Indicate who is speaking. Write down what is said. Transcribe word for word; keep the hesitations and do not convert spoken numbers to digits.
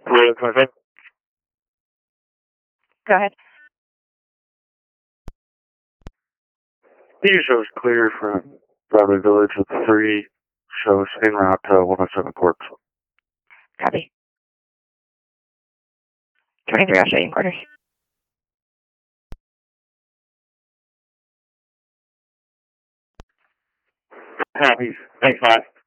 Speaker 1: Go ahead.
Speaker 2: These shows clear from Broadway Village with three shows en route to one oh seven Courts.
Speaker 1: Copy. twenty-three, I'll show you in quarters.
Speaker 2: Happy. Thanks, Matt.